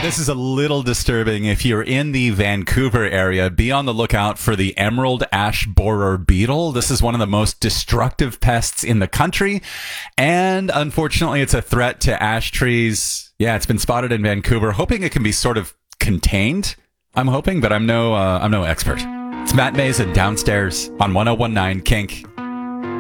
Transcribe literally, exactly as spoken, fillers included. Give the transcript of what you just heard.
this is a little disturbing. If you're in the Vancouver area, be on the lookout for the emerald ash borer beetle. This is one of the most destructive pests in the country, and unfortunately, it's a threat to ash trees. Yeah, it's been spotted in Vancouver. Hoping it can be sort of contained. I'm hoping, but I'm no, uh, I'm no expert. It's Matt Mason downstairs on one oh one nine Kink.